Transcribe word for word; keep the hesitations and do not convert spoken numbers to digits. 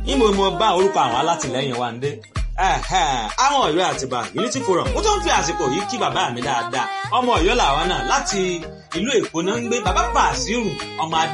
níbo mo bá orúkọ àwọn alátìlẹ́yìn wa ń dé. Àwọn Ọ̀yọ́ Àtìbà Unity Forum mo tún fi àsìkò yìí kí bàbá mi dáadáa ọmọ Ọ̀yọ́ làwọn náà láti ìlú Èkó náà ń gbé bàbá Bàsírù ọmọ